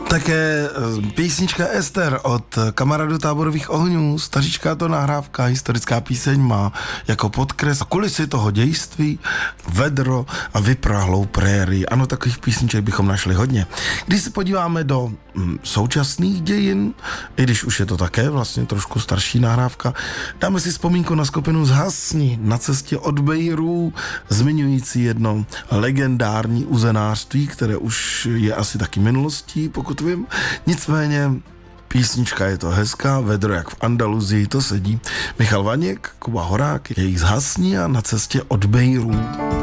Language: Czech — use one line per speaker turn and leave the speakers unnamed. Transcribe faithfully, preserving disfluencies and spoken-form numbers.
Také písnička Ester od kamarádů Táborových ohňů, staříčká to nahrávka, historická píseň má jako podkres kulisy toho dějství, vedro a vyprahlou prérii. Ano, takových písniček bychom našli hodně. Když se podíváme do hm, současných dějin, i když už je to také vlastně trošku starší nahrávka, dáme si vzpomínku na skupinu Zhasni na cestě od Bejrů, zmiňující jedno legendární uzenářství, které už je asi taky minulostí, pokud vím. Nicméně písnička je to hezká, vedro jak v Andaluzii, to sedí. Michal Vaněk, Kuba Horák, jejich Zhasni a na cestě od Bejrů.